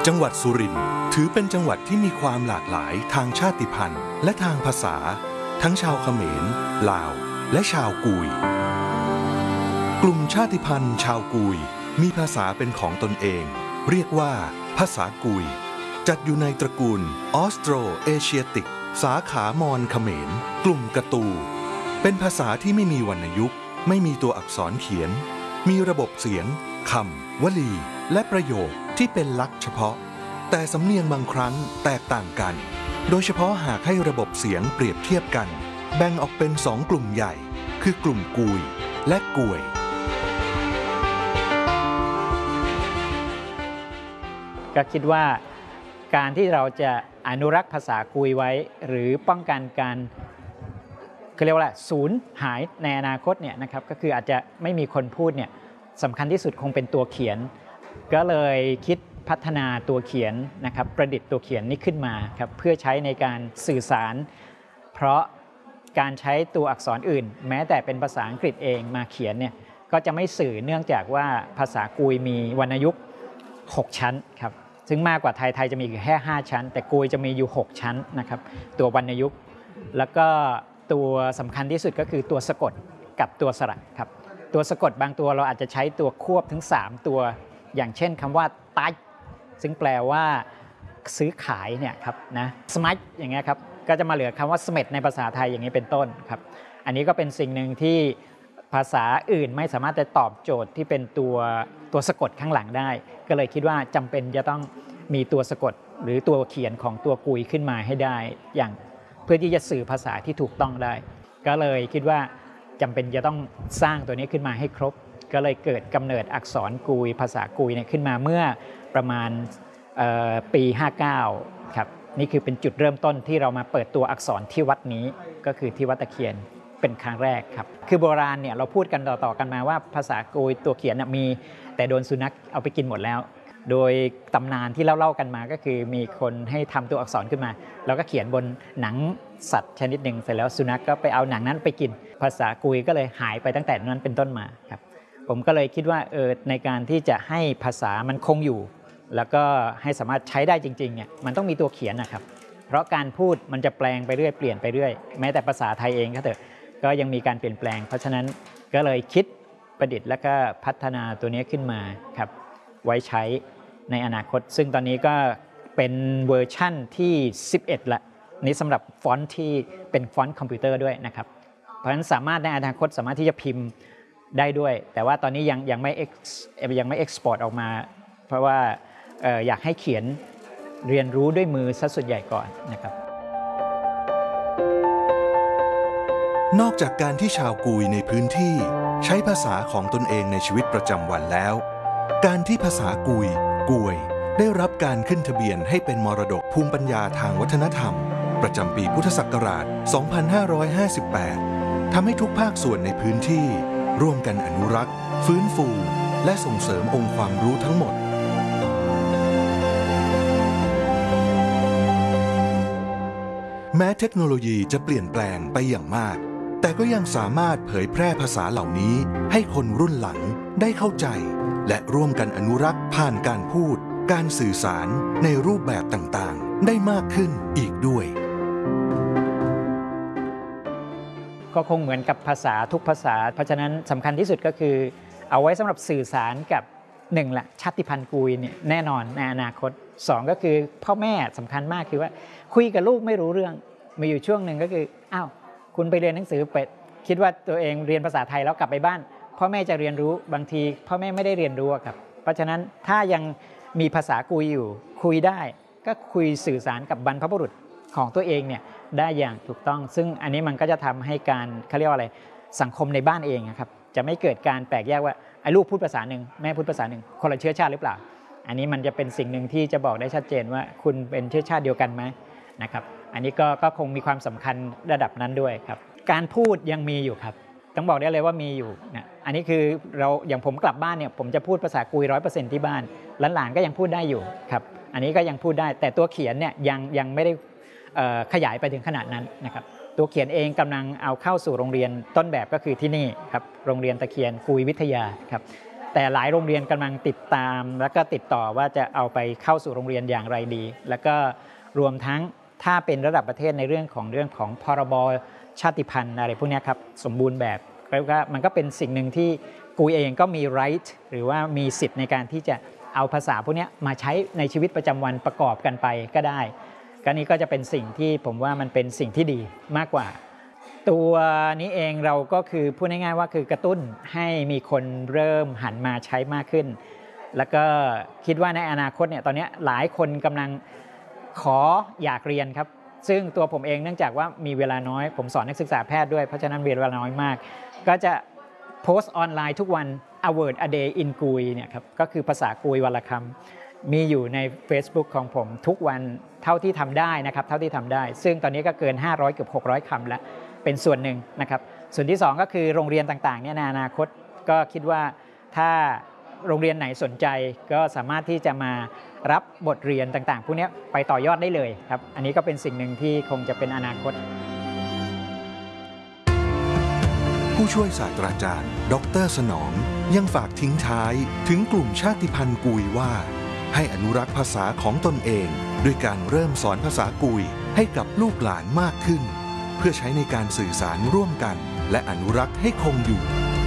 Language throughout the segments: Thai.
จังหวัดสุรินทร์ถือเป็นจังหวัดที่มีความหลากหลายทางชาติพันธุ์และทางภาษาทั้งชาวเขมรลาวและชาวกุยกลุ่มชาติพันธุ์ชาวกุยมีภาษาเป็นของตนเองเรียกว่าภาษากุยจัดอยู่ในตระกูลออสโตรเอเชียติกสาขามอญเขมรกลุ่มกะตูเป็นภาษาที่ไม่มีวรรณยุกต์ไม่มีตัวอักษรเขียนมีระบบเสียงคำวลีและประโยคที่เป็นลักษณ์เฉพาะแต่สำเนียงบางครั้งแตกต่างกันโดยเฉพาะหากให้ระบบเสียงเปรียบเทียบกันแบ่งออกเป็น2กลุ่มใหญ่คือกลุ่มกุยและกวยก็คิดว่าการที่เราจะอนุรักษ์ภาษากุยไว้หรือป้องกันการเขาเรียกว่าสูญหายในอนาคตเนี่ยนะครับก็คืออาจจะไม่มีคนพูดเนี่ยสำคัญที่สุดคงเป็นตัวเขียนก็เลยคิดพัฒนาตัวเขียนนะครับประดิษฐ์ตัวเขียนนี้ขึ้นมาครับเพื่อใช้ในการสื่อสารเพราะการใช้ตัวอักษรอื่นแม้แต่เป็นภาษาอังกฤษเองมาเขียนเนี่ยก็จะไม่สื่อเนื่องจากว่าภาษากุยมีวรรณยุกต์6ชั้นครับซึ่งมากกว่าไทยจะมีแค่5ชั้นแต่กุยจะมีอยู่6ชั้นนะครับตัววรรณยุกต์แล้วก็ตัวสำคัญที่สุดก็คือตัวสะกดกับตัวสระครับตัวสะกดบางตัวเราอาจจะใช้ตัวควบถึง3ตัวอย่างเช่นคำว่าตัยซึ่งแปลว่าซื้อขายเนี่ยครับนะสมัยอย่างเงี้ยครับก็จะมาเหลือคำว่าเสม็ดในภาษาไทยอย่างนี้เป็นต้นครับอันนี้ก็เป็นสิ่งหนึ่งที่ภาษาอื่นไม่สามารถจะตอบโจทย์ที่เป็นตัวสะกดข้างหลังได้ก็เลยคิดว่าจำเป็นจะต้องมีตัวสะกดหรือตัวเขียนของตัวกุยขึ้นมาให้ได้อย่างเพื่อที่จะสื่อภาษาที่ถูกต้องได้ก็เลยคิดว่าจำเป็นจะต้องสร้างตัวนี้ขึ้นมาให้ครบก็เลยเกิดกำเนิดอักษรกุยภาษากุยเนี่ยขึ้นมาเมื่อประมาณปี59ครับนี่คือเป็นจุดเริ่มต้นที่เรามาเปิดตัวอักษรที่วัดนี้ก็คือที่วัดตะเคียนเป็นครั้งแรกครับคือโบราณเนี่ยเราพูดกันต่อๆกันมาว่าภาษากุยตัวเขียนมีแต่โดนสุนัขเอาไปกินหมดแล้วโดยตำนานที่เล่ากันมาก็คือมีคนให้ทำตัวอักษรขึ้นมาแล้วก็เขียนบนหนังสัตว์ชนิดหนึ่งเสร็จแล้วสุนัขก็ไปเอาหนังนั้นไปกินภาษากุยก็เลยหายไปตั้งแต่นั้นเป็นต้นมาครับผมก็เลยคิดว่าในการที่จะให้ภาษามันคงอยู่แล้วก็ให้สามารถใช้ได้จริงๆเนี่ยมันต้องมีตัวเขียนนะครับเพราะการพูดมันจะแปลงไปเรื่อยเปลี่ยนไปเรื่อยแม้แต่ภาษาไทยเองก็ยังมีการเปลี่ยนแปลงเพราะฉะนั้นก็เลยคิดประดิษฐ์แล้วก็พัฒนาตัวนี้ขึ้นมาครับไว้ใช้ในอนาคตซึ่งตอนนี้ก็เป็นเวอร์ชั่นที่11ละนี้สำหรับฟอนต์ที่เป็นฟอนต์คอมพิวเตอร์ด้วยนะครับเพราะฉะนั้นสามารถในอนาคตสามารถที่จะพิมพ์ได้ด้วยแต่ว่าตอนนี้ยังไม่ export ออกมาเพราะว่าอยากให้เขียนเรียนรู้ด้วยมือซะส่วนใหญ่ก่อนนะครับนอกจากการที่ชาวกุยในพื้นที่ใช้ภาษาของตนเองในชีวิตประจำวันแล้วการที่ภาษากุยกวยได้รับการขึ้นทะเบียนให้เป็นมรดกภูมิปัญญาทางวัฒนธรรมประจำปีพุทธศักราช 2558 ทำให้ทุกภาคส่วนในพื้นที่ร่วมกันอนุรักษ์ฟื้นฟูและส่งเสริมองค์ความรู้ทั้งหมดแม้เทคโนโลยีจะเปลี่ยนแปลงไปอย่างมากแต่ก็ยังสามารถเผยแพร่ภาษาเหล่านี้ให้คนรุ่นหลังได้เข้าใจและร่วมกันอนุรักษ์ผ่านการพูดการสื่อสารในรูปแบบต่างๆได้มากขึ้นอีกด้วยก็คงเหมือนกับภาษาทุกภาษาเพราะฉะนั้นสำคัญที่สุดก็คือเอาไว้สำหรับสื่อสารกับ1ละชาติพันธุ์กุยเนี่ยแน่นอนในอนาคต2ก็คือพ่อแม่สำคัญมากคือว่าคุยกับลูกไม่รู้เรื่องมีอยู่ช่วงหนึ่งก็คืออ้าวคุณไปเรียนหนังสือไปคิดว่าตัวเองเรียนภาษาไทยแล้วกลับไปบ้านพ่อแม่จะเรียนรู้บางทีพ่อแม่ไม่ได้เรียนรู้ครับเพราะฉะนั้นถ้ายังมีภาษากุยอยู่คุยได้ก็คุยสื่อสารกับบรรพบุรุษของตัวเองเนี่ยได้อย่างถูกต้องซึ่งอันนี้มันก็จะทำให้การเขาเรียกว่าอะไรสังคมในบ้านเองครับจะไม่เกิดการแปลกแยกว่าไอ้ลูกพูดภาษาหนึ่งแม่พูดภาษาหนึ่งคนละเชื้อชาติหรือเปล่าอันนี้มันจะเป็นสิ่งหนึ่งที่จะบอกได้ชัดเจนว่าคุณเป็นเชื้อชาติเดียวกันไหมนะครับอันนี้ก็คงมีความสำคัญระดับนั้นด้วยครับการพูดยังมีอยู่ครับต้องบอกได้เลยว่ามีอยู่นะอันนี้คือเราอย่างผมกลับบ้านเนี่ยผมจะพูดภาษากุย 100% ที่บ้านหลานๆก็ยังพูดได้อยู่ครับอันนี้ก็ยังพูดได้แต่ตัวเขียนเนี่ยยังไม่ได้ขยายไปถึงขนาดนั้นนะครับตัวเขียนเองกำลังเอาเข้าสู่โรงเรียนต้นแบบก็คือที่นี่ครับโรงเรียนตะเคียนกุยวิทยาครับแต่หลายโรงเรียนกำลังติดตามแล้วก็ติดต่อว่าจะเอาไปเข้าสู่โรงเรียนอย่างไรดีแล้วก็รวมทั้งถ้าเป็นระดับประเทศในเรื่องของพรบชาติพันธุ์อะไรพวกนี้ครับสมบูรณ์แบบก็มันก็เป็นสิ่งหนึ่งที่กูเองก็มี right หรือว่ามีสิทธิ์ในการที่จะเอาภาษาพวกนี้มาใช้ในชีวิตประจำวันประกอบกันไปก็ได้ก็นี้ก็จะเป็นสิ่งที่ผมว่ามันเป็นสิ่งที่ดีมากกว่าตัวนี้เองเราก็คือพูดง่ายๆว่าคือกระตุ้นให้มีคนเริ่มหันมาใช้มากขึ้นแล้วก็คิดว่าในอนาคตเนี่ยตอนนี้หลายคนกำลังขออยากเรียนครับซึ่งตัวผมเองเนื่องจากว่ามีเวลาน้อยผมสอนนักศึกษาแพทย์ด้วยเพราะฉะนั้นเวลาน้อยมากก็จะโพสต์ออนไลน์ทุกวัน a word a day in กุยเนี่ยครับก็คือภาษากุยวันละคำมีอยู่ใน Facebook ของผมทุกวันเท่าที่ทำได้นะครับเท่าที่ทำได้ซึ่งตอนนี้ก็เกิน500เกือบ600คำแล้วเป็นส่วนหนึ่งนะครับส่วนที่2ก็คือโรงเรียนต่างๆเนี่ยในอนาคตก็คิดว่าถ้าโรงเรียนไหนสนใจก็สามารถที่จะมารับบทเรียนต่างๆพวกนี้ไปต่อยอดได้เลยครับอันนี้ก็เป็นสิ่งหนึ่งที่คงจะเป็นอนาคตผู้ช่วยศาสตราจารย์ดร.สนองยังฝากทิ้งท้ายถึงกลุ่มชาติพันธุ์กุยว่าให้อนุรักษ์ภาษาของตนเองด้วยการเริ่มสอนภาษากุยให้กับลูกหลานมากขึ้นเพื่อใช้ในการสื่อสารร่วมกันและอนุรักษ์ให้คงอยู่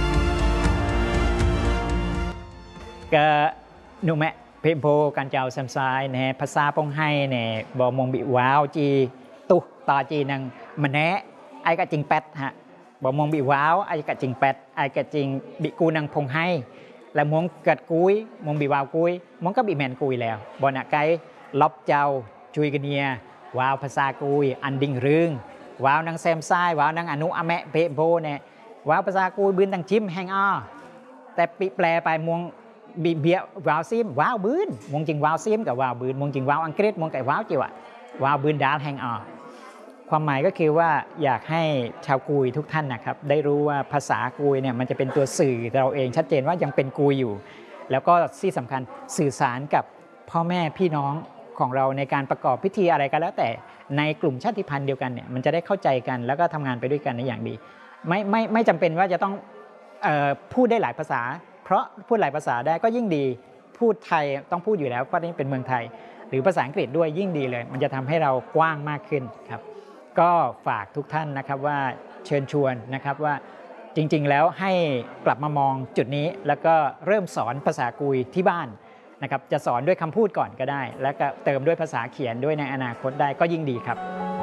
ก็หนูแม่เพมโพการเจ้าซัมซายในภาษาปงให้ในบอมงบิว้าวจีตุต่อจีนังมันแนะไอ้กะจิงเป็ดฮะบอมงบิว้าวไอ้กะจิงเป็ดไอ้กะจิงบิกูนังพงให้และมงกัดกุยมงบิว้าวกุยมงก็บิแมนกุยแล้วบอนะไกล็อบเจ้าจุยกันเนียว้าวภาษากุยอันดิ่งรึงว้าวนังแซมซ้ายว้าวนังอนุอแมะเพมโพเนี่ยว้าวภาษากุยบืนดังจิ้มแหงอ้อแต่ปีแปลไปมงบีเบียว้าวซิมว้าวบืนมงจริงว้าวซิมกับว้าวบืนมงจริงว้าวอังกฤษมงกับว้าวจิ๋วว้าวบืนดาลแหงอ้อความหมายก็คือว่าอยากให้ชาวกุยทุกท่านนะครับได้รู้ว่าภาษากุยเนี่ยมันจะเป็นตัวสื่อเราเองชัดเจนว่ายังเป็นกุยอยู่แล้วก็ที่สำคัญสื่อสารกับพ่อแม่พี่น้องของเราในการประกอบพิธีอะไรก็แล้วแต่ในกลุ่มชาติพันธุ์เดียวกันเนี่ยมันจะได้เข้าใจกันแล้วก็ทำงานไปด้วยกันในอย่างดีไม่จำเป็นว่าจะต้องพูดได้หลายภาษาเพราะพูดหลายภาษาได้ก็ยิ่งดีพูดไทยต้องพูดอยู่แล้วเพราะนี่เป็นเมืองไทยหรือภาษาอังกฤษด้วยยิ่งดีเลยมันจะทำให้เรากว้างมากขึ้นครับก็ฝากทุกท่านนะครับว่าเชิญชวนนะครับว่าจริงๆแล้วให้กลับมามองจุดนี้แล้วก็เริ่มสอนภาษากุยที่บ้านนะครับจะสอนด้วยคำพูดก่อนก็ได้แล้วก็เติมด้วยภาษาเขียนด้วยในอนาคตได้ก็ยิ่งดีครับ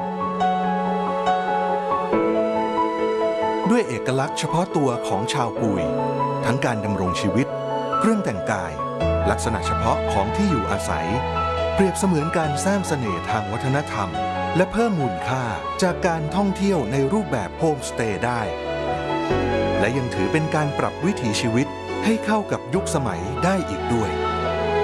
ด้วยเอกลักษณ์เฉพาะตัวของชาวกุยทั้งการดำรงชีวิตเครื่องแต่งกายลักษณะเฉพาะของที่อยู่อาศัยเปรียบเสมือนการสร้างเสน่ห์ทางวัฒนธรรมและเพิ่มมูลค่าจากการท่องเที่ยวในรูปแบบโฮมสเตย์ได้และยังถือเป็นการปรับวิถีชีวิตให้เข้ากับยุคสมัยได้อีกด้วย